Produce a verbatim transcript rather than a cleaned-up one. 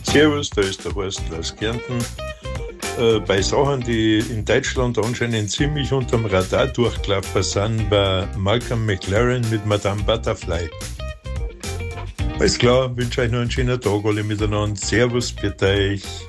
Servus, da ist der Horst aus Kärnten. Äh, bei Sachen, die in Deutschland anscheinend ziemlich unterm Radar durchgelaufen sind, war Malcolm McLaren mit Madame Butterfly. Alles klar, wünsche euch noch einen schönen Tag alle miteinander. Servus, bitte euch.